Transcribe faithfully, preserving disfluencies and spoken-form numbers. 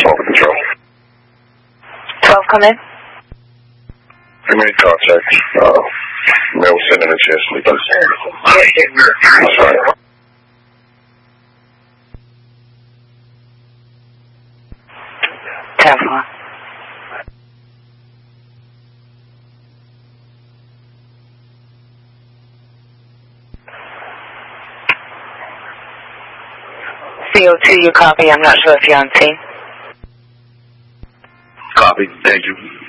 twelve control. twelve, come in. We made contact. Uh, male sitting in a chair sleeping. That's right. ten four. C O two, you copy. I'm not sure if you're on scene. Copy. Thank you.